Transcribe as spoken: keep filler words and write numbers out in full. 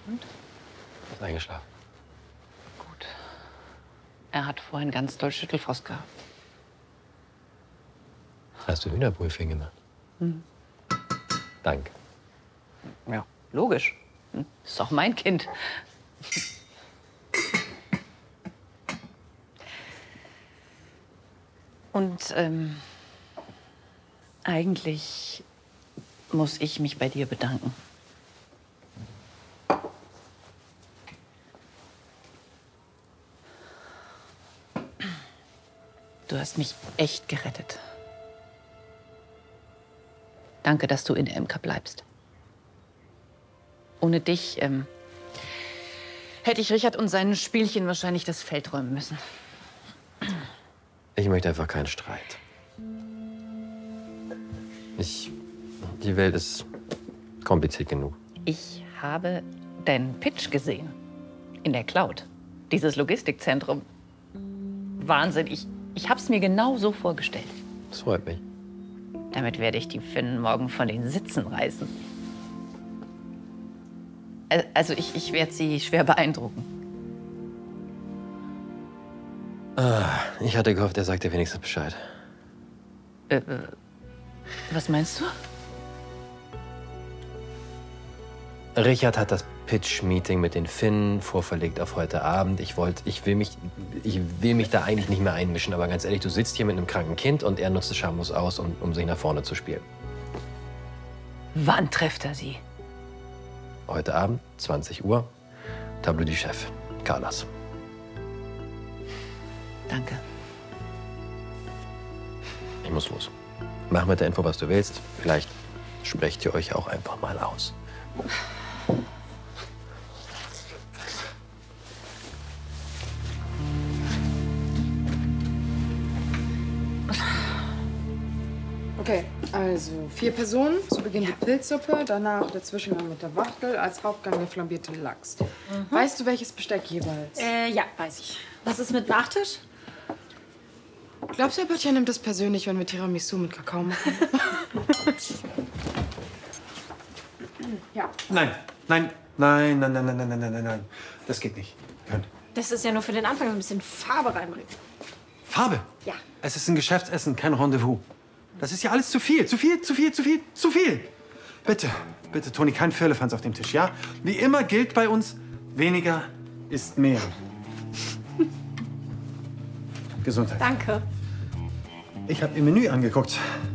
Und? Ist eingeschlafen. Gut. Er hat vorhin ganz doll Schüttelfrost gehabt. Hast du Hühnerbrühe gemacht? Hm. Danke. Ja, logisch. Hm. Ist doch mein Kind. Und ähm, eigentlich muss ich mich bei dir bedanken. Du hast mich echt gerettet. Danke, dass du in der M K bleibst. Ohne dich ähm, hätte ich Richard und seinen Spielchen wahrscheinlich das Feld räumen müssen. Ich möchte einfach keinen Streit. Ich, die Welt ist kompliziert genug. Ich habe deinen Pitch gesehen. In der Cloud. Dieses Logistikzentrum. Wahnsinn. Ich, ich habe es mir genau so vorgestellt. Das freut mich. Damit werde ich die Finnen morgen von den Sitzen reißen. Al- Also ich, ich werde sie schwer beeindrucken. Ah, ich hatte gehofft, er sagt dir wenigstens Bescheid. Äh, äh, was meinst du? Richard hat das Pitch-Meeting mit den Finnen vorverlegt auf heute Abend. Ich wollte, ich will mich, ich will mich da eigentlich nicht mehr einmischen. Aber ganz ehrlich, du sitzt hier mit einem kranken Kind und er nutzt es schamlos aus, um, um sich nach vorne zu spielen. Wann trifft er sie? Heute Abend, zwanzig Uhr, Tableau du Chef, Carlas. Danke. Ich muss los. Mach mit der Info, was du willst. Vielleicht sprecht ihr euch auch einfach mal aus. Okay, also vier Personen. Zu Beginn die Pilzsuppe, danach der Zwischengang mit der Wachtel, als Hauptgang der flambierte Lachs. Mhm. Weißt du, welches Besteck jeweils? Äh, ja, weiß ich. Was ist mit Nachtisch? Glaubst du, Herr Böttcher nimmt das persönlich, wenn wir Tiramisu mit Kakao machen? Ja. Nein, nein, nein, nein, nein, nein, nein, nein, nein, nein. Das geht nicht. Nein. Das ist ja nur für den Anfang, ein bisschen Farbe reinbringen. Farbe? Ja. Es ist ein Geschäftsessen, kein Rendezvous. Das ist ja alles zu viel, zu viel, zu viel, zu viel, zu viel. Bitte, bitte, Toni, kein Firlefanz auf dem Tisch, ja? Wie immer gilt bei uns, weniger ist mehr. Gesundheit. Danke. Ich habe Ihr Menü angeguckt.